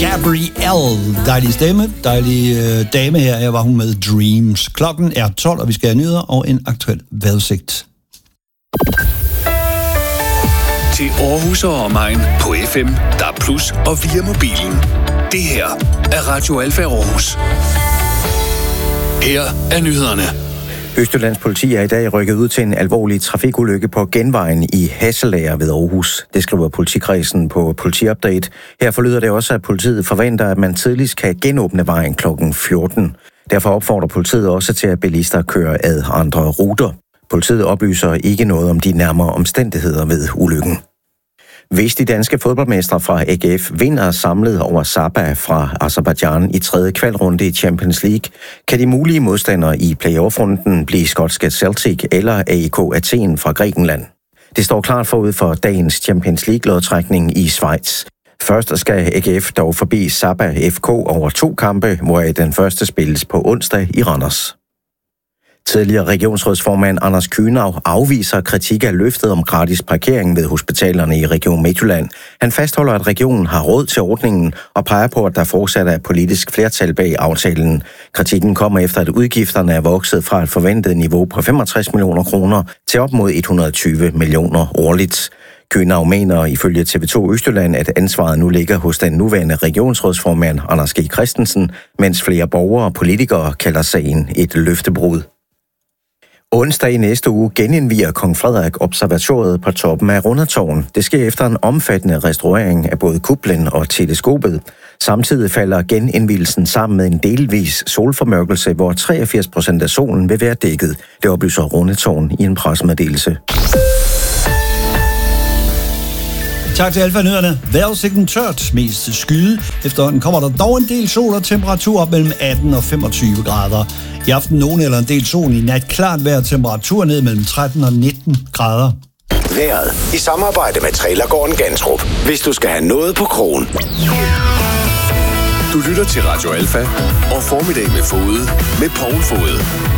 Gabrielle. Dejlig stemme, dejlig dame her. Her var hun med Dreams. Klokken er 12, og vi skal have nyheder og en aktuel vejrudsigt. Til Aarhus og omegn på FM, DAB+ og via mobilen. Det her er Radio Alfa Aarhus. Her er nyhederne. Østjyllands politi er i dag rykket ud til en alvorlig trafikulykke på genvejen i Hasselager ved Aarhus. Det skriver politikredsen på Politiupdate. Her forlyder det også, at politiet forventer, at man tidligst kan genåbne vejen kl. 14. Derfor opfordrer politiet også til, at bilister kører ad andre ruter. Politiet oplyser ikke noget om de nærmere omstændigheder ved ulykken. Hvis de danske fodboldmestre fra AGF vinder samlet over Saba fra Aserbajdsjan i tredje kvalrunde i Champions League, kan de mulige modstandere i playoff-runden blive skotske Celtic eller AEK Athen fra Grækenland. Det står klart forud for dagens Champions League-lodtrækning i Schweiz. Først skal AGF dog forbi Saba FK over 2 kampe, hvoraf den første spilles på onsdag i Randers. Tidligere regionsrådsformand Anders Kühnau afviser kritik af løftet om gratis parkering ved hospitalerne i Region Midtjylland. Han fastholder, at regionen har råd til ordningen og peger på, at der fortsat er politisk flertal bag aftalen. Kritikken kommer efter, at udgifterne er vokset fra et forventet niveau på 65 millioner kroner til op mod 120 millioner årligt. Kühnau mener ifølge TV2 Østjylland, at ansvaret nu ligger hos den nuværende regionsrådsformand Anders G. Christensen, mens flere borgere og politikere kalder sagen et løftebrud. Onsdag i næste uge genindvier Kong Frederik observatoriet på toppen af Rundetårn. Det sker efter en omfattende restaurering af både kuplen og teleskopet. Samtidig falder genindvielsen sammen med en delvis solformørkelse, hvor 83% af solen vil være dækket. Det oplyser Rundetårn i en pressemeddelelse. Tak til Alfa-nyhederne. Vejrudsigten tørt, mest skyde. Efterhånden kommer der dog en del sol og temperatur op mellem 18 og 25 grader. I aften nogen eller en del sol, i nat klart vejr, temperatur ned mellem 13 og 19 grader. Vejret i samarbejde med Trailergården Gantrup. Hvis du skal have noget på krogen. Du lytter til Radio Alfa og Formiddag med Fode med Poul Fode.